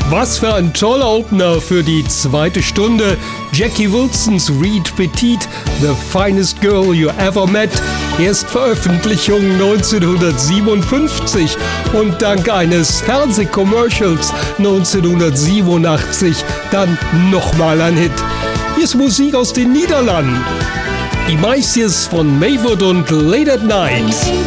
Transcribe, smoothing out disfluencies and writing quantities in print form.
Was für ein toller Opener für die zweite Stunde. Jackie Wilsons Reed Petite, The Finest Girl You Ever Met. Erstveröffentlichung 1957 und dank eines Fernsehcommercials 1987 dann nochmal ein Hit. Hier ist Musik aus den Niederlanden. Die Meisjes von Maywood und Late at Night.